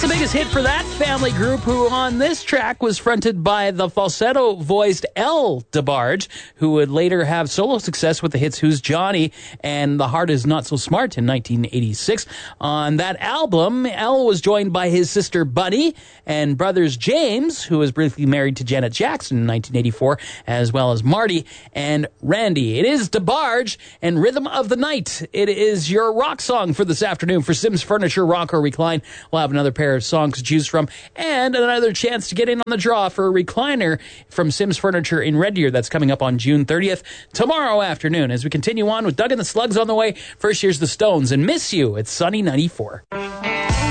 the biggest hit for that family group, who on this track was fronted by the falsetto-voiced Elle DeBarge, who would later have solo success with the hits Who's Johnny and The Heart Is Not So Smart in 1986. On that album, Elle was joined by his sister Bunny and brothers James, who was briefly married to Janet Jackson in 1984, as well as Marty and Randy. It is DeBarge and Rhythm of the Night. It is your rock song for this afternoon for Sims Furniture, Rock or Recline. We'll have another pair of songs to choose from and another chance to get in on the draw for a recliner from Sims Furniture in Red Deer. That's coming up on June 30th, tomorrow afternoon. As we continue on with Doug and the Slugs on the way, first here's the Stones and Miss You at Sunny 94.